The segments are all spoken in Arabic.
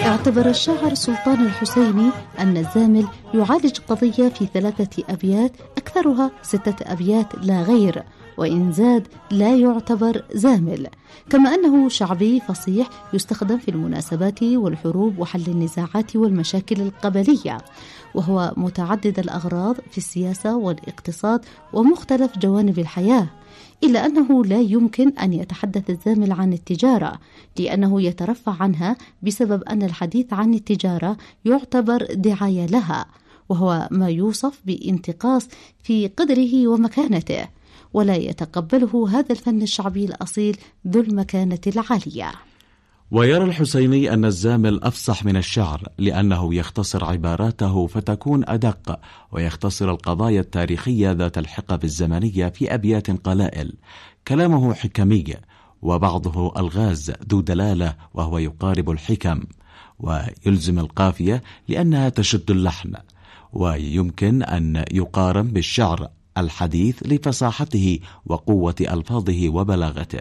اعتبر الشاعر سلطان الحسيني أن الزامل يعالج قضية في 3 أبيات أكثرها 6 أبيات لا غير، وإن زاد لا يعتبر زامل، كما أنه شعبي فصيح يستخدم في المناسبات والحروب وحل النزاعات والمشاكل القبلية، وهو متعدد الأغراض في السياسة والاقتصاد ومختلف جوانب الحياة، إلا أنه لا يمكن أن يتحدث الزامل عن التجارة لأنه يترفع عنها بسبب أن الحديث عن التجارة يعتبر دعاية لها، وهو ما يوصف بانتقاص في قدره ومكانته، ولا يتقبله هذا الفن الشعبي الأصيل ذو المكانة العالية. ويرى الحسيني أن الزامل أفصح من الشعر لأنه يختصر عباراته فتكون أدق، ويختصر القضايا التاريخية ذات الحقب الزمنية في أبيات قلائل. كلامه حكمي وبعضه ألغاز ذو دلالة، وهو يقارب الحكم، ويلزم القافية لأنها تشد اللحن، ويمكن أن يقارن بالشعر الحديث لفصاحته وقوة ألفاظه وبلاغته.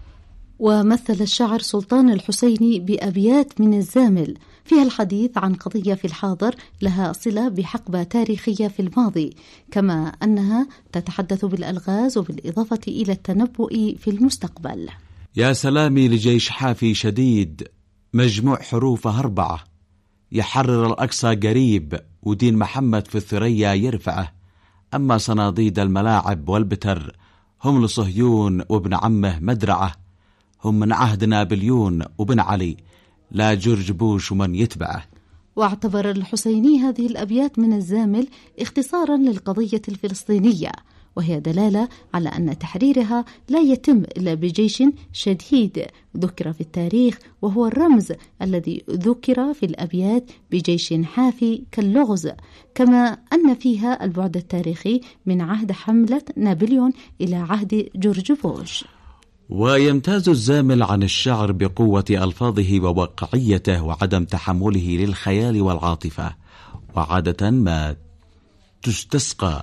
ومثل الشاعر سلطان الحسيني بأبيات من الزامل فيها الحديث عن قضية في الحاضر لها صلة بحقبة تاريخية في الماضي، كما أنها تتحدث بالألغاز وبالإضافة إلى التنبؤ في المستقبل. يا سلامي لجيش حافي شديد، مجموع حروفه 4، يحرر الأقصى قريب، ودين محمد في الثريا يرفعه. أما صناديد الملاعب والبتر هم لصهيون وابن عمه مدرعه، هم من عهد نابليون وبن علي، لا جورج بوش ومن يتبعه. واعتبر الحسيني هذه الأبيات من الزامل اختصارا للقضية الفلسطينية، وهي دلالة على أن تحريرها لا يتم إلا بجيش شديد ذكر في التاريخ، وهو الرمز الذي ذكر في الأبيات بجيش حافي كاللغز، كما أن فيها البعد التاريخي من عهد حملة نابليون إلى عهد جورج بوش. ويمتاز الزامل عن الشعر بقوة ألفاظه وواقعيته وعدم تحمله للخيال والعاطفة، وعادة ما تستسقى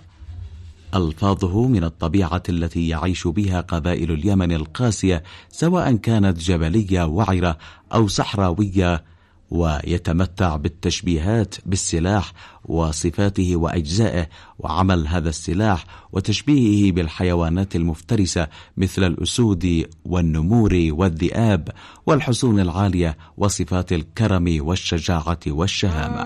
ألفاظه من الطبيعة التي يعيش بها قبائل اليمن القاسية، سواء كانت جبلية وعرة أو صحراوية، ويتمتع بالتشبيهات بالسلاح وصفاته وأجزائه وعمل هذا السلاح وتشبيهه بالحيوانات المفترسة مثل الأسود والنمور والذئاب والحصون العالية وصفات الكرم والشجاعة والشهامة.